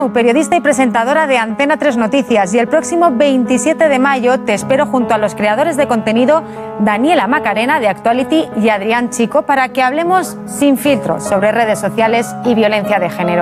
periodista y presentadora de Antena 3 Noticias, y el próximo 27 de mayo te espero junto a los creadores de contenido Daniela Macarena de Actuality y Adrián Chico para que hablemos sin filtros sobre redes sociales y violencia de género.